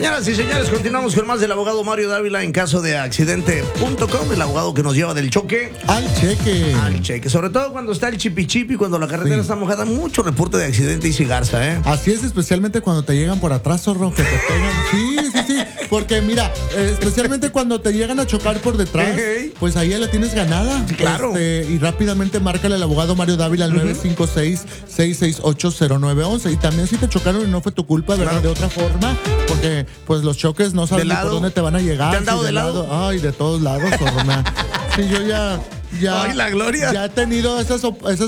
Señoras y señores, continuamos con más del abogado Mario Dávila en caso de accidente.com, el abogado que nos lleva del choque al cheque. Al cheque, sobre todo cuando está el chipi cuando la carretera está mojada, mucho reporte de accidente y Garza, ¿eh? Así es, especialmente cuando te llegan por atrás, zorro, que te pegan. Sí, porque mira, especialmente cuando te llegan a chocar por detrás, pues ahí ya la tienes ganada. Claro. Y rápidamente márcale al abogado Mario Dávila al 956-668-0911. Y también si te chocaron y no fue tu culpa, ¿verdad? De otra forma, porque pues los choques no saben ni por dónde te van a llegar. ¿Te han dado de lado? Ay, de todos lados, zorro. Sí, yo ya. Ay, la gloria. Ya he tenido esas